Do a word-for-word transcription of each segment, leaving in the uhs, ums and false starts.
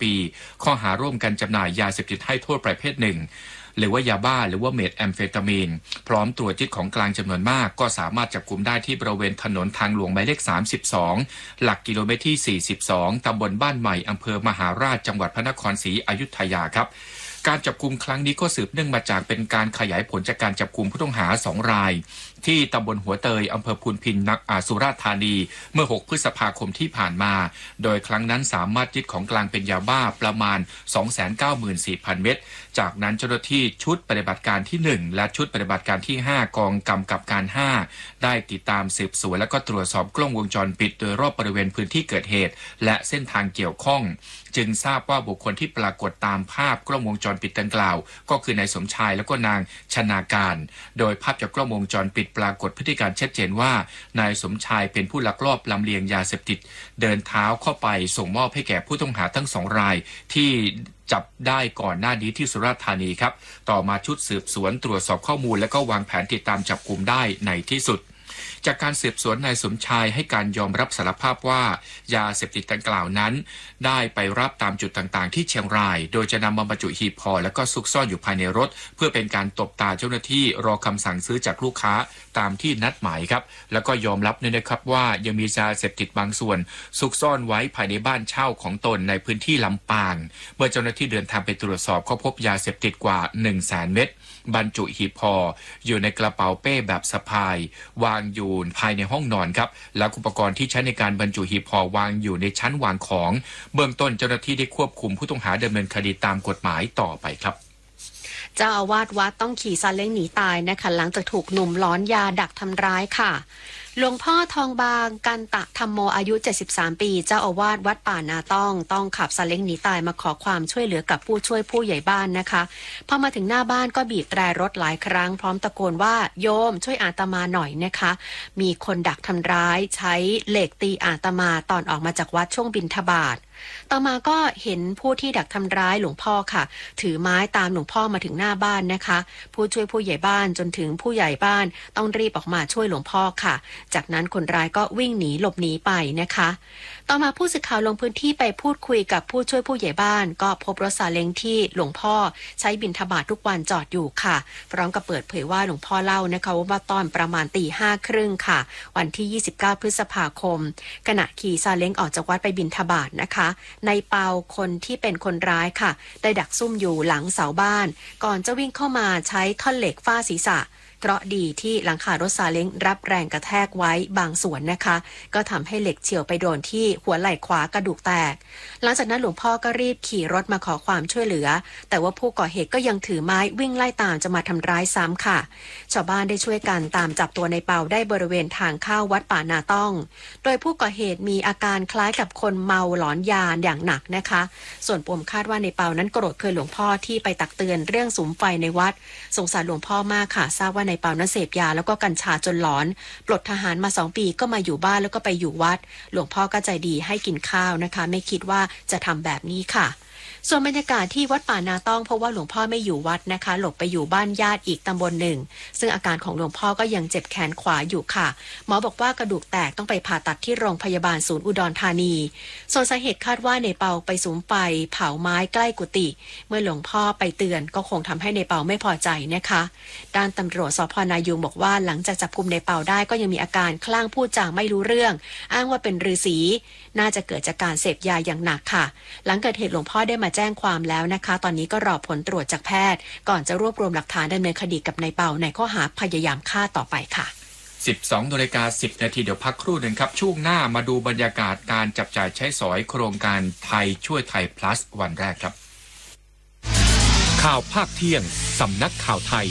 ปีข้อหาร่วมกันจำหน่ายยาเสพติดให้โทษประเภทหนึ่งหรือว่ายาบ้าหรือว่าเมทแอมเฟตามีนพร้อมตรวจยึดของกลางจำนวนมากก็สามารถจับกุมได้ที่บริเวณถนนทางหลวงหมายเลขสามสิบสองหลักกิโลเมตรที่สี่สิบสองตำบลบ้านใหม่อำเภอมหาราชจังหวัดพระนครศรีอยุธยาครับการจับกุมครั้งนี้ก็สืบเนื่องมาจากเป็นการขยายผลจากการจับกุมผู้ต้องหาสองรายที่ตำบลหัวเตยอำเภอพูนพินสุราษฎร์ธานีเมื่อหกพฤษภาคมที่ผ่านมาโดยครั้งนั้นสามารถยึดของกลางเป็นยาบ้าประมาณ สองแสนเก้าหมื่นสี่พัน เม็ดจากนั้นเจ้าหน้าที่ชุดปฏิบัติการที่หนึ่งและชุดปฏิบัติการที่ห้ากองกำกับการห้าได้ติดตามสืบสวนและก็ตรวจสอบกล้องวงจรปิดโดยรอบบริเวณพื้นที่เกิดเหตุและเส้นทางเกี่ยวข้องจึงทราบว่าบุคคลที่ปรากฏตามภาพกล้องวงจรปิดดังกล่าวก็คือนายสมชายและก็นางชนาการโดยภาพจากกล้องวงจรปิดปรากฏพฤติการชัดเจนว่านายสมชายเป็นผู้ลักลอบลำเลียงยาเสพติดเดินเท้าเข้าไปส่งมอบให้แก่ผู้ต้องหาทั้งสองรายที่จับได้ก่อนหน้านี้ที่สุราษฎร์ธานีครับต่อมาชุดสืบสวนตรวจสอบข้อมูลและก็วางแผนติดตามจับกุมได้ในที่สุดจากการสืบสวนนายสมชายให้การยอมรับสารภาพว่ายาเสพติดดังกล่าวนั้นได้ไปรับตามจุดต่างๆที่เชียงรายโดยจะนำมาบรรจุหีบห่อและก็ซุกซ่อนอยู่ภายในรถเพื่อเป็นการตบตาเจ้าหน้าที่รอคำสั่งซื้อจากลูกค้าตามที่นัดหมายครับแล้วก็ยอมรับด้วยนะครับว่ายังมียาเสพติดบางส่วนซุกซ่อนไว้ภายในบ้านเช่าของตนในพื้นที่ลำปางเมื่อเจ้าหน้าที่เดินทางไปตรวจสอบก็พบยาเสพติดกว่า หนึ่งแสน เม็ดบรรจุหีบห่ออยู่ในกระเป๋าเป้แบบสะพายวางอยู่ภายในห้องนอนครับและอุปกรณ์ที่ใช้ในการบรรจุหีบห่อวางอยู่ในชั้นวางของเบื้องต้นเจ้าหน้าที่ได้ควบคุมผู้ต้องหาดำเนินคดีตามกฎหมายต่อไปครับเจ้าอาวาสวัดต้องขี่ซาเล้งหนีตายนะคะหลังจากถูกหนุ่มหลอนยาดักทำร้ายค่ะหลวงพ่อทองบางกันตะธรรมโมอายุเจ็ดสิบสามปีเจ้าอาวาสวัดป่านาต้องต้องขับซาเล้งหนีตายมาขอความช่วยเหลือกับผู้ช่วยผู้ใหญ่บ้านนะคะพอมาถึงหน้าบ้านก็บีบแตรรถหลายครั้งพร้อมตะโกนว่าโยมช่วยอาตมาหน่อยนะคะมีคนดักทำร้ายใช้เหล็กตีอาตมาตอนออกมาจากวัดช่วงบิณฑบาตต่อมาก็เห็นผู้ที่ดักทำร้ายหลวงพ่อค่ะถือไม้ตามหลวงพ่อมาถึงหน้าบ้านนะคะผู้ช่วยผู้ใหญ่บ้านจนถึงผู้ใหญ่บ้านต้องรีบออกมาช่วยหลวงพ่อค่ะจากนั้นคนร้ายก็วิ่งหนีหลบหนีไปนะคะต่อมาผู้สื่อข่าวลงพื้นที่ไปพูดคุยกับผู้ช่วยผู้ใหญ่บ้านก็พบรถซาเล้งที่หลวงพ่อใช้บิณฑบาตทุกวันจอดอยู่ค่ะพร้อมกับเปิดเผยว่าหลวงพ่อเล่านะคะว่าตอนประมาณตีห้าครึ่งค่ะวันที่ยี่สิบเก้าพฤษภาคมขณะขี่ซาเล้งออกจากวัดไปบิณฑบาตนะคะในเปาคนที่เป็นคนร้ายค่ะได้ดักซุ่มอยู่หลังเสาบ้านก่อนจะวิ่งเข้ามาใช้ท่อนเหล็กฟาดศีรษะเคราะห์ดีที่หลังคารถซาเล้งรับแรงกระแทกไว้บางส่วนนะคะก็ทำให้เหล็กเฉี่ยวไปโดนที่หัวไหล่ขวากระดูกแตกหลังจากนั้นหลวงพ่อก็รีบขี่รถมาขอความช่วยเหลือแต่ว่าผู้ก่อเหตุก็ยังถือไม้วิ่งไล่ตามจะมาทำร้ายซ้ำค่ะชาวบ้านได้ช่วยกันตามจับตัวในเปาได้บริเวณทางเข้าวัดป่านาต้องโดยผู้ก่อเหตุมีอาการคล้ายกับคนเมาหลอนยาอย่างหนักนะคะส่วนปมคาดว่าในเปานั้นโกรธเคยหลวงพ่อที่ไปตักเตือนเรื่องสุมไฟในวัดสงสารหลวงพ่อมากค่ะทราบว่าในเปานั้นเสพยาแล้วก็กัญชาจนหลอนปลดทหารมาสองปีก็มาอยู่บ้านแล้วก็ไปอยู่วัดหลวงพ่อก็ใจดีให้กินข้าวนะคะไม่คิดว่าจะทำแบบนี้ค่ะส่วนบรรยากาศที่วัดป่านาต้องเพราะว่าหลวงพ่อไม่อยู่วัดนะคะหลบไปอยู่บ้านญาติอีกตำบลหนึ่งซึ่งอาการของหลวงพ่อก็ยังเจ็บแขนขวาอยู่ค่ะหมอบอกว่ากระดูกแตกต้องไปผ่าตัดที่โรงพยาบาลศูนย์อุดรธานีส่วนสาเหตุคาดว่าในเปาไปสุมไฟเผาไม้ใกล้กุฏิเมื่อหลวงพ่อไปเตือนก็คงทำให้ในเปาไม่พอใจนะคะด้านตำรวจสพ.นายูงบอกว่าหลังจากจับกุมในเปาได้ก็ยังมีอาการคลั่งพูดจาไม่รู้เรื่องอ้างว่าเป็นฤาษีน่าจะเกิดจากการเสพยาอย่างหนักค่ะหลังเกิดเหตุหลวงพ่อได้มาแจ้งความแล้วนะคะตอนนี้ก็รอผลตรวจจากแพทย์ก่อนจะรวบรวมหลักฐานดำเนินคดีกับนายเปาในข้อหาพยายามฆ่าต่อไปค่ะสิบสองนาฬิกาสิบนาทีเดี๋ยวพักครู่หนึ่งครับช่วงหน้ามาดูบรรยากาศการจับจ่ายใช้สอยโครงการไทยช่วยไทย plus วันแรกครับข่าวภาคเที่ยงสำนักข่าวไทย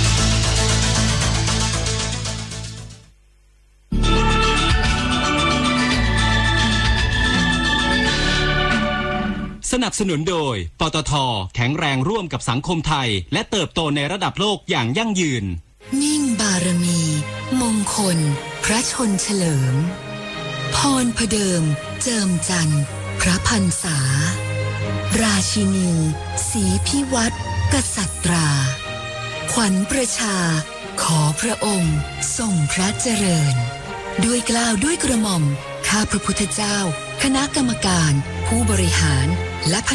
สนับสนุนโดยปตท.แข็งแรงร่วมกับสังคมไทยและเติบโตในระดับโลกอย่างยั่งยืนมิ่งบารมี มงคล พระชนเฉลิมพรพเดิม เจิมจันทร์พระพรรษาราชินีศรีพิวัตรกษัตราขวัญประชาขอพระองค์ทรงพระเจริญด้วยเกล้าด้วยกระหม่อมข้าพระพุทธเจ้าคณะกรรมการผู้บริหารและ